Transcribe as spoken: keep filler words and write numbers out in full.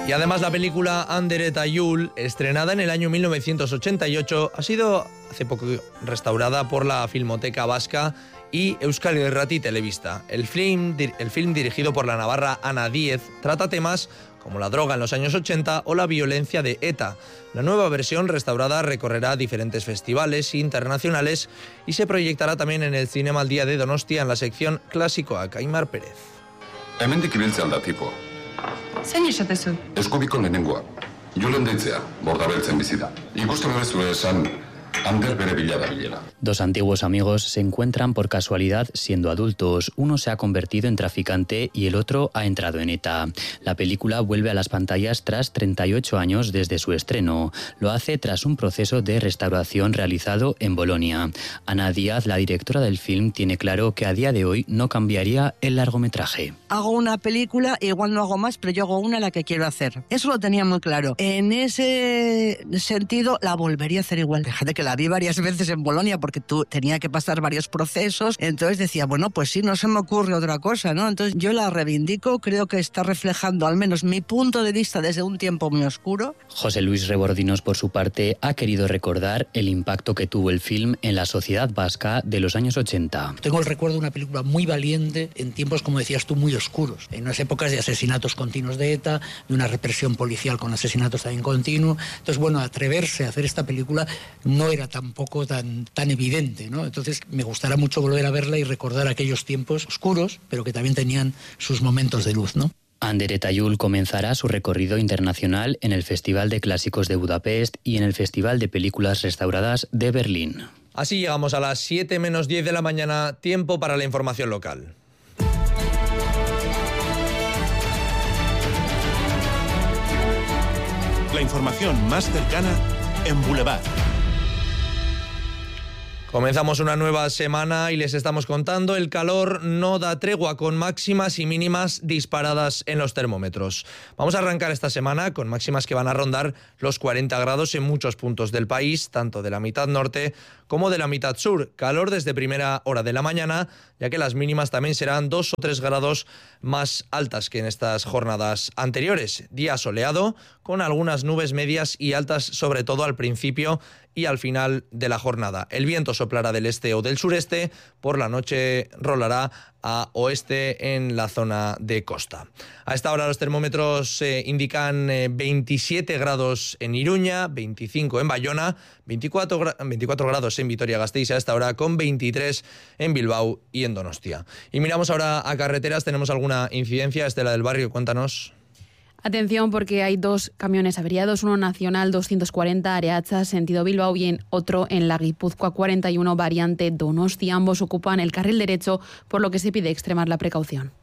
Y además la película Ander eta Jul, estrenada en el año mil novecientos ochenta y ocho, ha sido hace poco restaurada por la Filmoteca Vasca y Euskal Irrati Telebista. El film, el film dirigido por la navarra Ana Díez trata temas como la droga en los años ochenta o la violencia de ETA. La nueva versión restaurada recorrerá diferentes festivales internacionales y se proyectará también en el Cinema al Día de Donostia en la sección Klasikoak. Aimar Pérez. Hemendik ibiltzea da tipo. Zein esatezu? Eskubiko lehenengoa. Julen deitzea, bordabeltzen bizi da. Ikusten bezala esan, Ander bere bila da bilela. Dos antiguos amigos se encuentran por casualidad siendo adultos. Uno se ha convertido en traficante y el otro ha entrado en ETA. La película vuelve a las pantallas tras treinta y ocho años desde su estreno. Lo hace tras un proceso de restauración realizado en Bolonia. Ana Díaz, la directora del film, tiene claro que a día de hoy no cambiaría el largometraje. Hago una película, igual no hago más, pero yo hago una la que quiero hacer. Eso lo tenía muy claro. En ese sentido, la volvería a hacer igual. Fíjate que la vi varias veces en Bolonia porque tú tenía que pasar varios procesos, entonces decía, bueno, pues sí, no se me ocurre otra cosa, ¿no? Entonces yo la reivindico, creo que está reflejando al menos mi punto de vista desde un tiempo muy oscuro. José Luis Rebordinos, por su parte, ha querido recordar el impacto que tuvo el film en la sociedad vasca de los años ochenta. Tengo el recuerdo de una película muy valiente en tiempos, como decías tú, muy oscuros, en unas épocas de asesinatos continuos de ETA, de una represión policial con asesinatos también continuos. Entonces, bueno, atreverse a hacer esta película no era tampoco tan, tan evidente, ¿no? Entonces me gustará mucho volver a verla y recordar aquellos tiempos oscuros, pero que también tenían sus momentos de luz, ¿no? Ander eta Jul comenzará su recorrido internacional en el Festival de Clásicos de Budapest y en el Festival de Películas Restauradas de Berlín. Así llegamos a las siete menos diez de la mañana, tiempo para la información local. La información más cercana en Boulevard. Comenzamos una nueva semana y les estamos contando, el calor no da tregua con máximas y mínimas disparadas en los termómetros. Vamos a arrancar esta semana con máximas que van a rondar los cuarenta grados en muchos puntos del país, tanto de la mitad norte como de la mitad sur. Calor desde primera hora de la mañana, ya que las mínimas también serán dos o tres grados más altas que en estas jornadas anteriores. Día soleado, con algunas nubes medias y altas, sobre todo al principio y al final de la jornada. El viento soplará del este o del sureste, por la noche rolará a oeste en la zona de costa. A esta hora los termómetros eh, indican eh, veintisiete grados en Iruña, veinticinco en Bayona, veinticuatro, veinticuatro grados en Vitoria-Gasteiz a esta hora, con veintitrés en Bilbao y en Donostia. Y miramos ahora a carreteras, ¿tenemos alguna incidencia? Estela del Barrio, cuéntanos. Atención, porque hay dos camiones averiados, uno nacional doscientos cuarenta Areacha, sentido Bilbao, y en otro en la Guipúzcoa cuarenta y uno variante Donostia. Ambos ocupan el carril derecho, por lo que se pide extremar la precaución.